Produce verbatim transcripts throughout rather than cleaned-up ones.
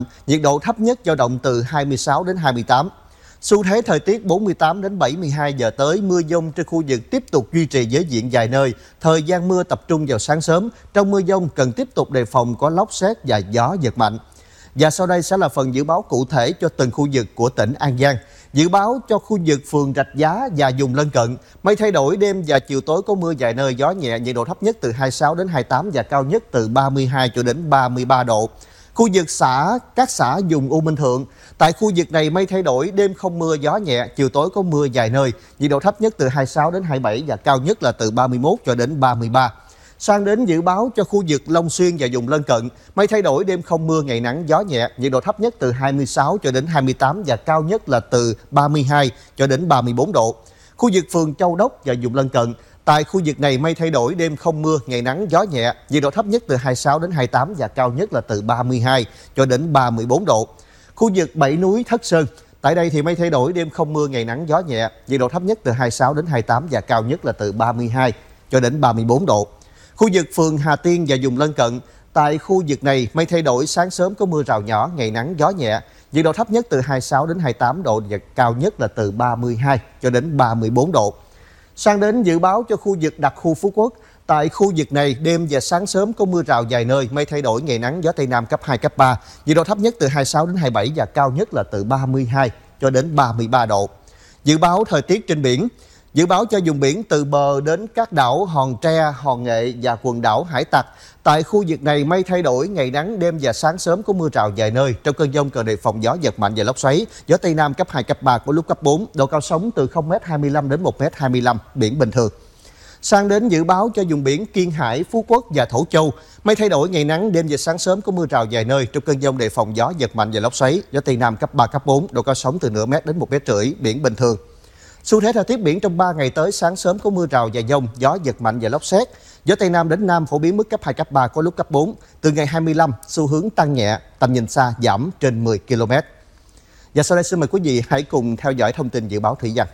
nhiệt độ thấp nhất dao động từ hai mươi sáu đến hai mươi tám. Xu thế thời tiết bốn mươi tám đến bảy mươi hai giờ tới, mưa dông trên khu vực tiếp tục duy trì với diện dài nơi. Thời gian mưa tập trung vào sáng sớm. Trong mưa dông cần tiếp tục đề phòng có lốc sét và gió giật mạnh. Và sau đây sẽ là phần dự báo cụ thể cho từng khu vực của tỉnh An Giang. Dự báo cho khu vực phường Rạch Giá và vùng lân cận, mây thay đổi, đêm và chiều tối có mưa vài nơi, gió nhẹ, nhiệt độ thấp nhất từ hai mươi sáu đến hai mươi tám và cao nhất từ ba mươi hai cho đến ba mươi ba độ. Khu vực xã, các xã vùng U Minh Thượng, tại khu vực này mây thay đổi, đêm không mưa, gió nhẹ, chiều tối có mưa vài nơi, nhiệt độ thấp nhất từ hai mươi sáu đến hai mươi bảy và cao nhất là từ ba mươi mốt cho đến ba mươi ba. Sang đến dự báo cho khu vực Long Xuyên và vùng lân cận, mây thay đổi, đêm không mưa, ngày nắng, gió nhẹ, nhiệt độ thấp nhất từ hai mươi sáu cho đến hai mươi tám và cao nhất là từ ba mươi hai cho đến ba mươi bốn độ. Khu vực phường Châu Đốc và vùng lân cận, tại khu vực này mây thay đổi, đêm không mưa, ngày nắng, gió nhẹ, nhiệt độ thấp nhất từ hai mươi sáu đến hai mươi tám và cao nhất là từ ba mươi hai cho đến ba mươi bốn độ. Khu vực Bảy Núi, Thất Sơn, tại đây thì mây thay đổi, đêm không mưa, ngày nắng, gió nhẹ, nhiệt độ thấp nhất từ hai mươi sáu đến hai mươi tám và cao nhất là từ ba mươi hai cho đến ba mươi bốn độ. Khu vực phường Hà Tiên và vùng lân cận, tại khu vực này mây thay đổi, sáng sớm có mưa rào nhỏ, ngày nắng, gió nhẹ, nhiệt độ thấp nhất từ hai mươi sáu đến hai mươi tám độ và cao nhất là từ ba mươi hai cho đến ba mươi bốn độ. Sang đến dự báo cho khu vực đặc khu Phú Quốc, tại khu vực này đêm và sáng sớm có mưa rào vài nơi, mây thay đổi, ngày nắng, gió Tây Nam cấp hai, cấp ba, nhiệt độ thấp nhất từ hai mươi sáu đến hai mươi bảy và cao nhất là từ ba mươi hai cho đến ba mươi ba độ. Dự báo thời tiết trên biển, dự báo cho vùng biển từ bờ đến các đảo Hòn Tre, Hòn Nghệ và quần đảo Hải Tặc. Tại khu vực này mây thay đổi, ngày nắng, đêm và sáng sớm có mưa rào vài nơi. Trong cơn dông cần đề phòng gió giật mạnh và lốc xoáy, gió Tây Nam cấp hai, cấp ba, có lúc cấp bốn, độ cao sóng từ không mét hai mươi lăm đến một mét hai mươi lăm, biển bình thường. Sang đến dự báo cho vùng biển Kiên Hải, Phú Quốc và Thổ Châu, mây thay đổi, ngày nắng, đêm và sáng sớm có mưa rào vài nơi. Trong cơn dông đề phòng gió giật mạnh và lốc xoáy, gió Tây Nam cấp ba, cấp bốn, độ cao sóng từ nửa mét đến một mét rưỡi, biển bình thường. Xu thế thời tiết biển trong ba ngày tới, sáng sớm có mưa rào và dông, gió giật mạnh và lốc sét. Gió Tây Nam đến Nam phổ biến mức cấp hai, cấp ba, có lúc cấp bốn. Từ ngày hai mươi lăm, xu hướng tăng nhẹ, tầm nhìn xa giảm trên mười ki lô mét. Và sau đây xin mời quý vị hãy cùng theo dõi thông tin dự báo thủy văn.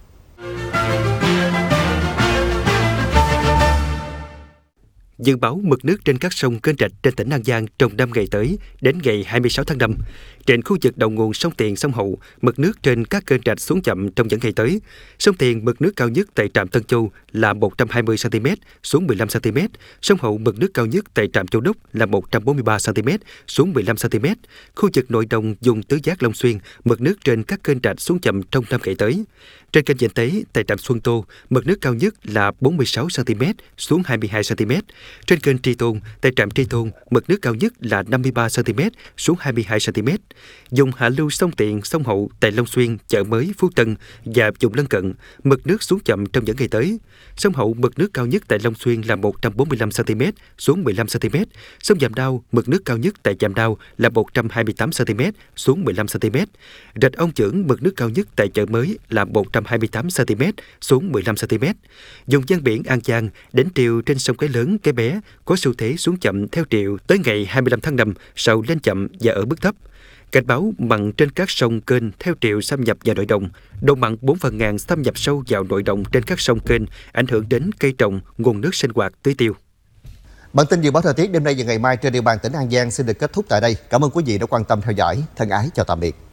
Dự báo mực nước trên các sông kênh rạch trên tỉnh An Giang trong năm ngày tới đến ngày hai mươi sáu tháng năm. Trên khu vực đầu nguồn sông Tiền, sông Hậu, mực nước trên các kênh rạch xuống chậm trong những ngày tới. Sông Tiền mực nước cao nhất tại trạm Tân Châu là một trăm hai mươi xăng ti mét xuống mười lăm xăng ti mét. Sông Hậu mực nước cao nhất tại trạm Châu Đốc là một trăm bốn mươi ba xăng ti mét xuống mười lăm xăng ti mét. Khu vực nội đồng vùng Tứ Giác, Long Xuyên, mực nước trên các kênh rạch xuống chậm trong năm ngày tới. Trên kênh Vĩnh Tế tại trạm Xuân Tô, mực nước cao nhất là bốn mươi sáu xăng ti mét xuống hai mươi hai xăng ti mét. Trên kênh Tri Tôn tại trạm Tri Tôn, mực nước cao nhất là năm mươi ba xăng ti mét xuống hai mươi hai xăng ti mét. Dùng hạ lưu sông Tiền, sông Hậu tại Long Xuyên, Chợ Mới, Phú Tân và vùng lân cận, mực nước xuống chậm trong những ngày tới. Sông Hậu mực nước cao nhất tại Long Xuyên là một trăm bốn mươi lăm xăng ti mét xuống mười lăm xăng ti mét. Sông Vàm Đao mực nước cao nhất tại Vàm Đao là một trăm hai mươi tám xăng ti mét xuống mười lăm xăng ti mét. Rạch Ông Chưởng mực nước cao nhất tại Chợ Mới là một trăm hai mươi tám xăng ti mét xuống mười lăm xăng ti mét. Vùng ven biển An Giang, đỉnh triều trên sông Cái Lớn, Cái Bé có xu thế xuống chậm theo triều tới ngày hai mươi lăm tháng năm, sau lên chậm và ở mức thấp. Cảnh báo mặn trên các sông kênh theo triều xâm nhập vào nội đồng, độ mặn bốn phần ngàn xâm nhập sâu vào nội đồng trên các sông kênh, ảnh hưởng đến cây trồng, nguồn nước sinh hoạt, tưới tiêu. Bản tin dự báo thời tiết đêm nay và ngày mai trên địa bàn tỉnh An Giang xin được kết thúc tại đây. Cảm ơn quý vị đã quan tâm theo dõi. Thân ái chào tạm biệt.